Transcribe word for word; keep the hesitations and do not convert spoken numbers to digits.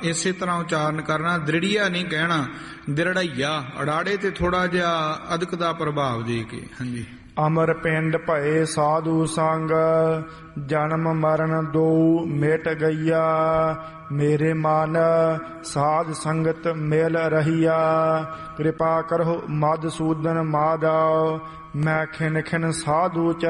ਇਸੇ ਤਰ੍ਹਾਂ ਉਚਾਰਨ ਕਰਨਾ, ਦ੍ਰਿੜੀਆ ਨਹੀਂ ਕਹਿਣਾ, ਦਿਰੜਈਆ। ਅੜਾੜੇ ਤੇ ਥੋੜਾ ਜਿਹਾ ਅਦਕ ਦਾ ਪ੍ਰਭਾਵ ਦੇ ਕੇ। ਹਾਂਜੀ। ਅਮਰ ਪਿੰਡ ਭਏ ਸਾਧੂ ਸੰਗ, ਜਨਮ ਮਰਨ ਦੋ ਮਿਟ ਗਈਆ। ਮੇਰੇ ਮਨ ਸਾਧ ਸੰਗਤ ਮਿਲ ਰਹੀਆ, ਕਿਰਪਾ ਕਰੋ ਮਧੂਸੂਦਨ ਮਾਧਵ। ਮੈਂ ਖਿਨ ਖਿਨ ਸਾਧੂ